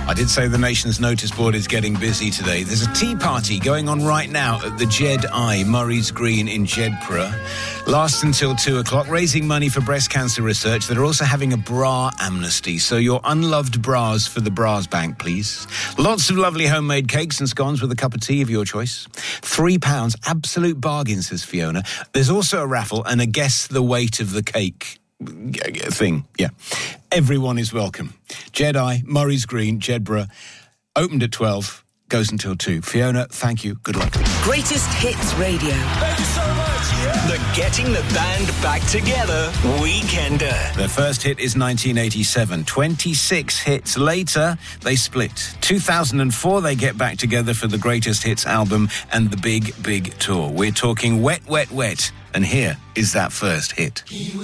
I did say the nation's notice board is getting busy today. There's a tea party going on right now at the Jed Eye, Murray's Green in Jedburgh. Lasts until 2 o'clock, raising money for breast cancer research. They're also having a bra amnesty, so your unloved bras for the Bras Bank, please. Lots of lovely homemade cakes and scones with a cup of tea of your choice. £3, absolute bargain, says Fiona. There's also a raffle and a guess the weight of the cake thing, yeah. Everyone is welcome. Jed Eye, Murray's Green, Jedburgh, opened at 12, goes until 2. Fiona, thank you. Good luck. Greatest Hits Radio. Thank you so much. Yeah. The Getting the Band Back Together Weekender. Their first hit is 1987. 26 hits later, they split. 2004, they get back together for the Greatest Hits album and the Big, Big Tour. We're talking Wet, Wet, Wet. And here is that first hit. He was